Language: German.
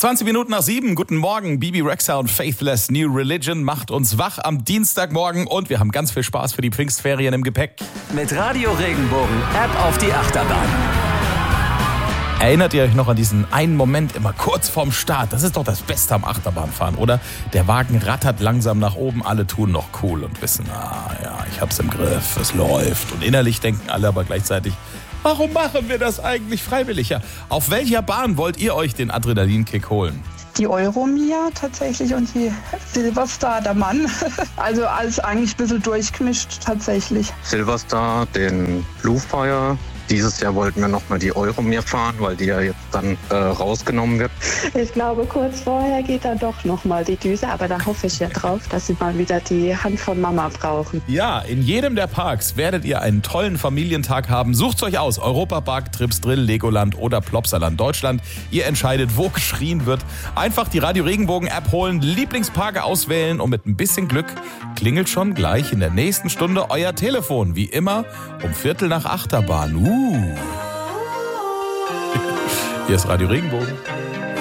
20 Minuten nach 7. Guten Morgen. Bibi Rexha und Faithless New Religion macht uns wach am Dienstagmorgen und wir haben ganz viel Spaß für die Pfingstferien im Gepäck. Mit Radio Regenbogen App auf die Achterbahn. Erinnert ihr euch noch an diesen einen Moment immer kurz vorm Start? Das ist doch das Beste am Achterbahnfahren, oder? Der Wagen rattert langsam nach oben, alle tun noch cool und wissen, ich hab's im Griff, es läuft. Und innerlich denken alle aber gleichzeitig, warum machen wir das eigentlich freiwillig? Ja, auf welcher Bahn wollt ihr euch den Adrenalinkick holen? Die Euromia tatsächlich und die Silverstar, der Mann. Also alles eigentlich ein bisschen durchgemischt tatsächlich. Silverstar, den Bluefire. Dieses Jahr wollten wir nochmal die Euromir fahren, weil die ja jetzt dann rausgenommen wird. Ich glaube, kurz vorher geht dann doch nochmal die Düse, aber da hoffe ich ja drauf, dass sie mal wieder die Hand von Mama brauchen. Ja, in jedem der Parks werdet ihr einen tollen Familientag haben. Sucht's euch aus. Europapark, Trips Drill, Legoland oder Plopsaland Deutschland. Ihr entscheidet, wo geschrien wird. Einfach die Radio Regenbogen App holen, Lieblingsparke auswählen und mit ein bisschen Glück klingelt schon gleich in der nächsten Stunde euer Telefon. Wie immer um 7:45 Achterbahn. Hier ist Radio Regenbogen.